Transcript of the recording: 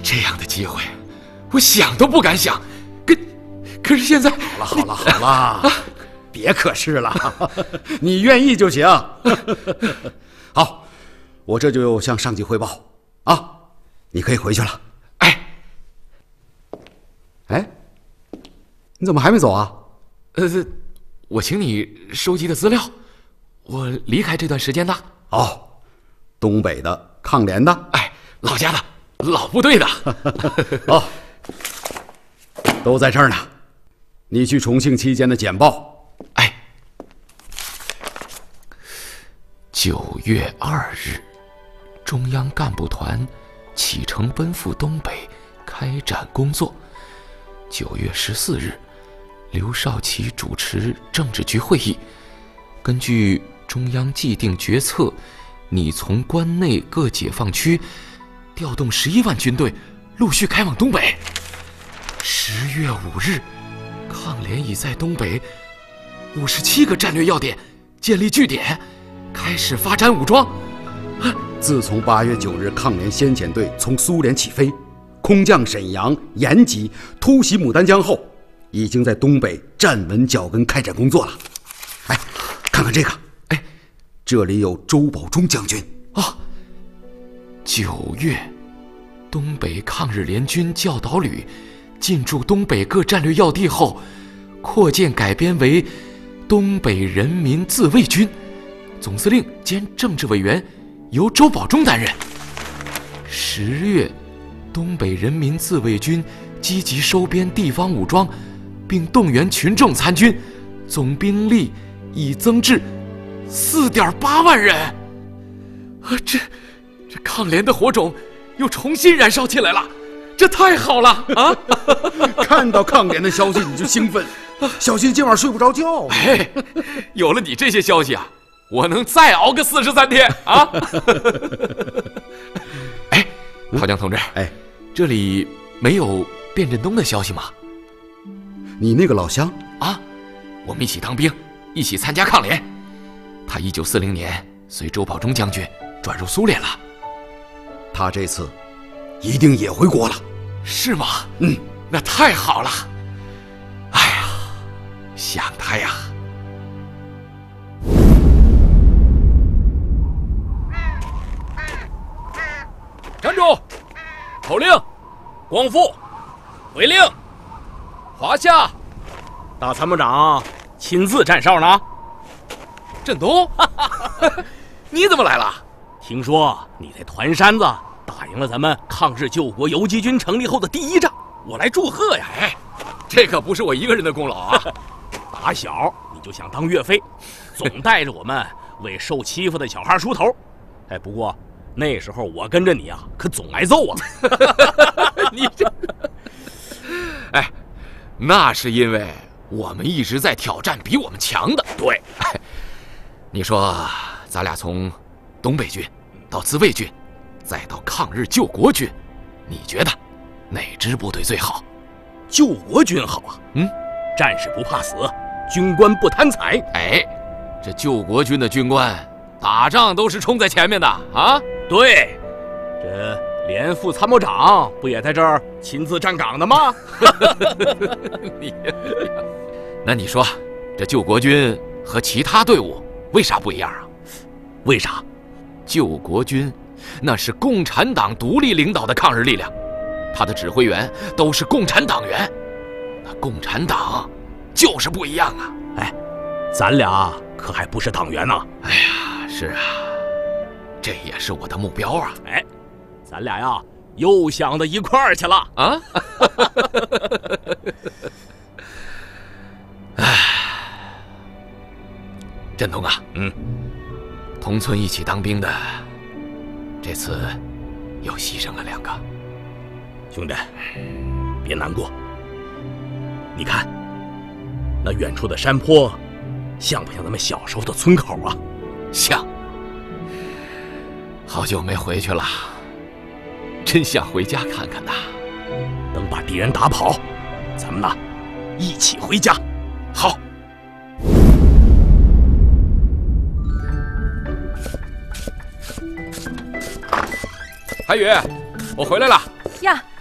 这样的机会，我想都不敢想。可是现在， 好了，别可是了，你愿意就行。好，我这就向上级汇报啊，你可以回去了。哎，你怎么还没走啊？ 我请你收集的资料，我离开这段时间的。 哦，东北的，抗联的， 老家的，老部队的。 哦，都在这儿呢。你去重庆期间的简报。 9月2日，中央干部团启程奔赴东北开展工作。9月14日，刘少奇主持政治局会议，根据中央既定决策，拟从关内各解放区调动11万军队，陆续开往东北。10月5日，抗联已在东北57个战略要点建立据点，开始发展武装。 自从8月9日抗联先遣队从苏联起飞，空降沈阳、延吉，突袭牡丹江后，已经在东北站稳脚跟开展工作了。看看这个，这里有周保中将军。 9月，东北抗日联军教导旅进驻东北各战略要地后，扩建改编为东北人民自卫军，总司令兼政治委员由周保中担任。10月，东北人民自卫军积极收编地方武装，并动员群众参军，总兵力已增至4.8万人。这抗联的火种又重新燃烧起来了，这太好了啊！ 看到抗联的消息你就兴奋，小心今晚睡不着觉。 有了你这些消息啊，我能再熬个43天啊！陶江同志，这里没有卞振东的消息吗？ 你那个老乡啊，我们一起当兵，一起参加抗联。他1940年随周保中将军转入苏联了。 他这次一定也回国了。 是吗？那太好了。想他呀。 站住！口令，光复，回令，华夏。大参谋长亲自站哨呢。 振东，你怎么来了？ 听说你在团山子打赢了咱们抗日救国游击军成立后的第1仗，我来祝贺呀！ 这可不是我一个人的功劳啊！ 打小你就想当岳飞，总带着我们为受欺负的小孩出头。不过那时候我跟着你啊，可总挨揍啊！ 你这，那是因为我们一直在挑战比我们强的。 对， 你说咱俩从东北军到自卫军，再到抗日救国军，你觉得哪支部队最好？ 救国军好啊！战士不怕死，军官不贪财。 这救国军的军官打仗都是冲在前面的啊！ 对，这连副参谋长不也在这儿亲自站岗的吗？ 那你说，这救国军和其他队伍为啥不一样啊？ 为啥？ 救国军那是共产党独立领导的抗日力量，他的指挥员都是共产党员，那共产党就是不一样啊！ 咱俩可还不是党员呢。 是啊，这也是我的目标啊！ 咱俩呀又想到一块儿去了啊！ 振东啊，同村一起当兵的，这次又牺牲了2个。 兄弟，别难过。你看，那远处的山坡，像不像咱们小时候的村口啊？ 像。好久没回去了，真想回家看看呐。 等把敌人打跑，咱们呢一起回家。 好。海宇，我回来了。 呀，